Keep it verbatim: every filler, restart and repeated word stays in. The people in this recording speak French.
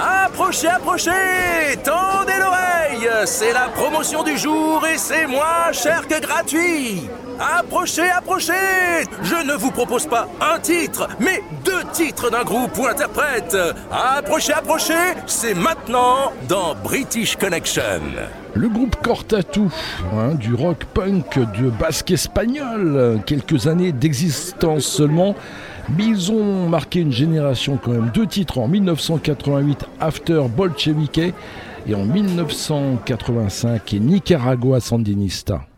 Approchez, approchez, tendez l'oreille. C'est la promotion du jour et c'est moins cher que gratuit. Approchez, approchez. Je ne vous propose pas un titre, mais deux titres d'un groupe ou interprète. Approchez, approchez, c'est maintenant dans British Connection. Le groupe Cortatu, hein, du rock punk de basque espagnol, quelques années d'existence seulement, mais ils ont marqué une génération quand même. Deux titres en dix-neuf cent quatre-vingt-huit, After Bolchevique, et en dix-neuf cent quatre-vingt-cinq, Nicaragua Sandinista.